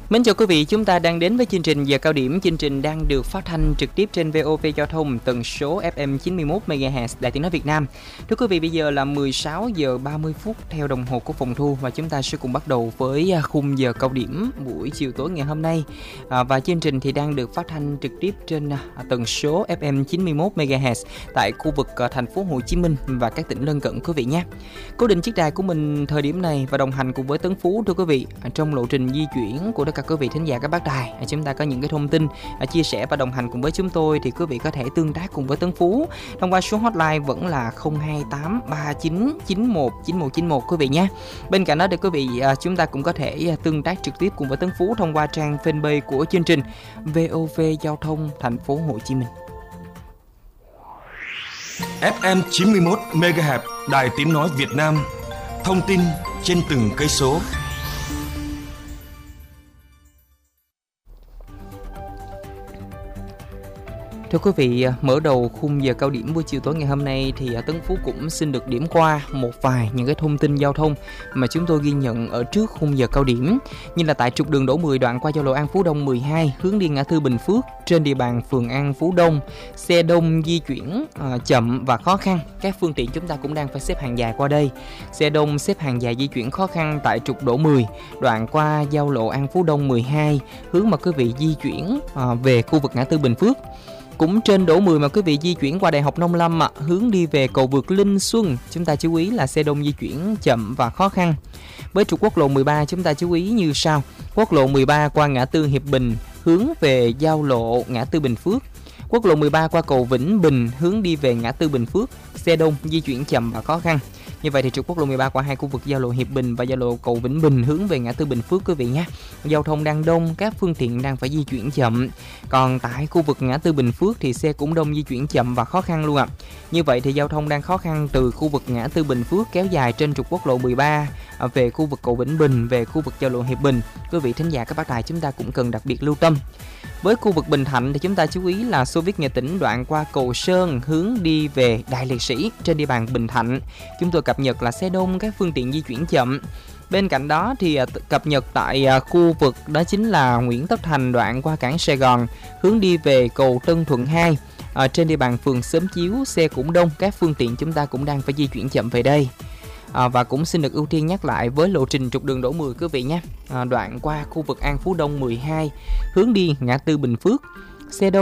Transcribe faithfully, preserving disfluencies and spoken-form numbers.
Mến chào quý vị, chúng ta đang đến với chương trình Giờ Cao Điểm. Chương trình đang được phát thanh trực tiếp trên vê o vê Giao thông, tần số ép em chín mươi mốt mê ga héc Đài Tiếng nói Việt Nam. Thưa quý vị, bây giờ là mười sáu giờ ba mươi phút theo đồng hồ của phòng thu và chúng ta sẽ cùng bắt đầu với khung Giờ Cao Điểm buổi chiều tối ngày hôm nay. À, và chương trình thì đang được phát thanh trực tiếp trên tần số ép em chín mươi mốt mê ga héc tại khu vực thành phố Hồ Chí Minh và các tỉnh lân cận quý vị nhé. Cố định chiếc đài của mình thời điểm này và đồng hành cùng với Tấn Phú thưa quý vị. Trong lộ trình di chuyển của tất cả quý vị thính giả các bác đài, chúng ta có những cái thông tin chia sẻ và đồng hành cùng với chúng tôi thì quý vị có thể tương tác cùng với Tấn Phú thông qua số hotline vẫn là không hai tám ba chín chín một chín một chín một quý vị nhé. Bên cạnh đó thì quý vị chúng ta cũng có thể tương tác trực tiếp cùng với Tấn Phú thông qua trang fanpage của chương trình vê o vê Giao thông thành phố Hồ Chí Minh. ép em chín mươi mốt mê ga héc Đài Tiếng nói Việt Nam, thông tin trên từng cây số. Thưa quý vị, mở đầu khung giờ cao điểm buổi chiều tối ngày hôm nay thì Tấn Phú cũng xin được điểm qua một vài những cái thông tin giao thông mà chúng tôi ghi nhận ở trước khung giờ cao điểm, như là tại trục đường Đỗ mười đoạn qua giao lộ An Phú Đông mười hai hướng đi ngã tư Bình Phước trên địa bàn phường An Phú Đông, xe đông di chuyển uh, chậm và khó khăn. Các phương tiện chúng ta cũng đang phải xếp hàng dài qua đây. Xe đông xếp hàng dài di chuyển khó khăn tại trục Đỗ mười đoạn qua giao lộ An Phú Đông mười hai hướng mà quý vị di chuyển uh, về khu vực ngã tư Bình Phước. Cũng trên Đỗ mười mà quý vị di chuyển qua Đại học Nông Lâm à, hướng đi về cầu vượt Linh Xuân, chúng ta chú ý là xe đông di chuyển chậm và khó khăn. Với trục quốc lộ mười ba chúng ta chú ý như sau: quốc lộ mười ba qua ngã tư Hiệp Bình hướng về giao lộ ngã tư Bình Phước. Quốc lộ mười ba qua cầu Vĩnh Bình hướng đi về ngã tư Bình Phước, xe đông di chuyển chậm và khó khăn. Như vậy thì trục quốc lộ mười ba qua hai khu vực giao lộ Hiệp Bình và giao lộ cầu Vĩnh Bình hướng về ngã tư Bình Phước quý vị nhé. Giao thông đang đông, các phương tiện đang phải di chuyển chậm. Còn tại khu vực ngã tư Bình Phước thì xe cũng đông, di chuyển chậm và khó khăn luôn ạ. À. Như vậy thì giao thông đang khó khăn từ khu vực ngã tư Bình Phước kéo dài trên trục quốc lộ mười ba về khu vực cầu Vĩnh Bình, về khu vực giao lộ Hiệp Bình. Quý vị thính giả các bác đài chúng ta cũng cần đặc biệt lưu tâm. Với khu vực Bình Thạnh thì chúng ta chú ý là Xô Viết Nghệ Tĩnh đoạn qua cầu Sơn hướng đi về Đại Liệt Sĩ trên địa bàn Bình Thạnh. Chúng tôi cập nhật là xe đông, các phương tiện di chuyển chậm. Bên cạnh đó thì cập nhật tại khu vực đó chính là Nguyễn Tất Thành đoạn qua cảng Sài Gòn hướng đi về cầu Tân Thuận hai. Ở trên địa bàn phường Xóm Chiếu xe cũng đông, các phương tiện chúng ta cũng đang phải di chuyển chậm về đây. À, và cũng xin được ưu tiên nhắc lại với lộ trình trục đường Đỗ mười quý vị nhé. À, đoạn qua khu vực An Phú Đông mười hai hướng đi ngã tư Bình Phước, xe đông